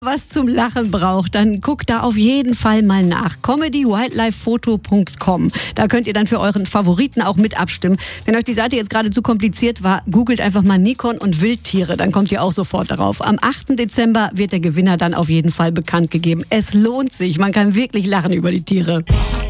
Was zum Lachen braucht, dann guckt da auf jeden Fall mal nach. comedywildlifephoto.com. Da könnt ihr dann für euren Favoriten auch mit abstimmen. Wenn euch die Seite jetzt gerade zu kompliziert war, googelt einfach mal Nikon und Wildtiere, dann kommt ihr auch sofort darauf. Am 8. Dezember wird der Gewinner dann auf jeden Fall bekannt gegeben. Es lohnt sich, man kann wirklich lachen über die Tiere.